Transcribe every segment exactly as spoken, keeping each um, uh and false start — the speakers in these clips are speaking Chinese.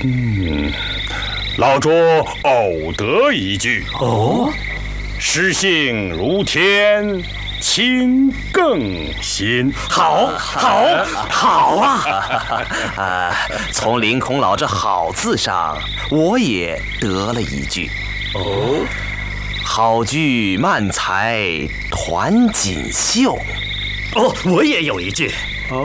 嗯，老拙偶得一句。 哦， 诗性如天，清更新。 好，好，好啊！啊，从林孔老这好字上，我也得了一句。 哦， 好句慢才团锦绣。 哦，我也有一句。 哦，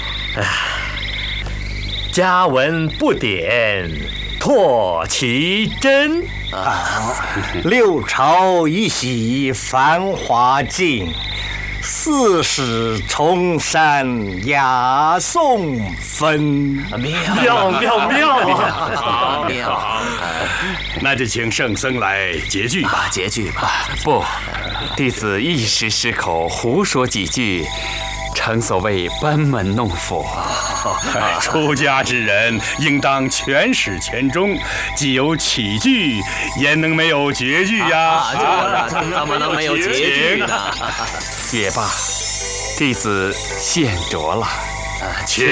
家文不点，唾其真。 啊，六朝一夕繁华尽，四史重山雅颂纷。 妙妙妙啊！妙！ 那就请圣僧来结句吧。 结句吧。不，弟子一时失口，胡说几句，诚所谓班门弄斧。 出家之人应当全始全终，既有起句，焉能没有绝句呀？ 啊，怎么能没有结句呢？也罢，弟子现着了。 请。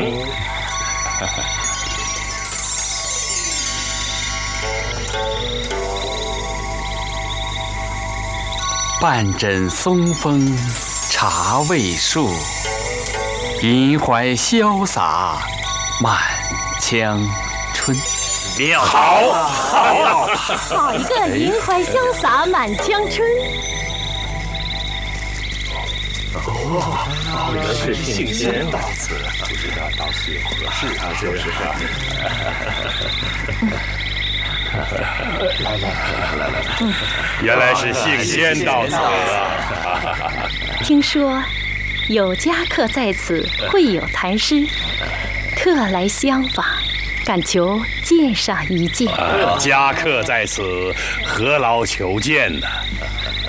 半枕松风茶未树，银怀潇洒满江春。 妙！ 好， 好， 好一个银怀潇洒满江春！ 哦，原来是信仙到此，不知道到此有何事啊？就是来来来来来， 原来是信仙到此啊！ 听说有家客在此会有谈诗，特来相访，敢求见上一见。 家客在此，何劳求见呢？